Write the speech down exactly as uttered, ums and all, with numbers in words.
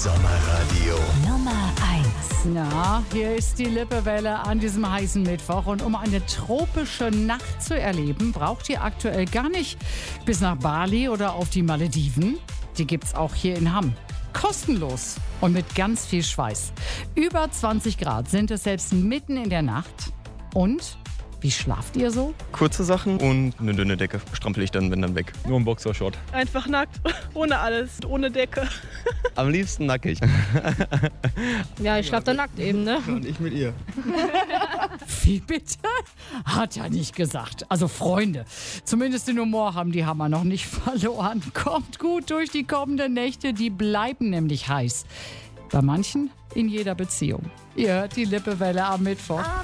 Sommerradio Nummer eins. Na, hier ist die Lippewelle an diesem heißen Mittwoch. Und um eine tropische Nacht zu erleben, braucht ihr aktuell gar nicht bis nach Bali oder auf die Malediven. Die gibt's auch hier in Hamm. Kostenlos und mit ganz viel Schweiß. Über zwanzig Grad sind es selbst mitten in der Nacht. Und wie schlaft ihr so? Kurze Sachen und eine dünne Decke. Strampel ich dann, wenn dann weg. Nur ein Boxershort. Einfach nackt, ohne alles, ohne Decke. Am liebsten nackig. Ja, ich schlafe da nackt eben, ne? Und ich mit ihr. Wie bitte? Hat er nicht gesagt. Also Freunde, zumindest den Humor haben die Hammer noch nicht verloren. Kommt gut durch die kommenden Nächte, die bleiben nämlich heiß. Bei manchen in jeder Beziehung. Ihr hört die Lippewelle am Mittwoch.